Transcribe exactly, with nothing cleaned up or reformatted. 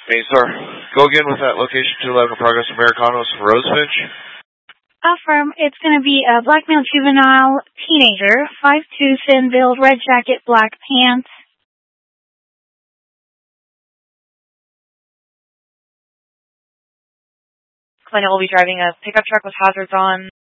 Mazar, go again with that location two eleven Progress Americanos for Rosefinch. Affirm, it's going to be a black male juvenile teenager, five two, thin build, red jacket, black pants. Client will be driving a pickup truck with hazards on.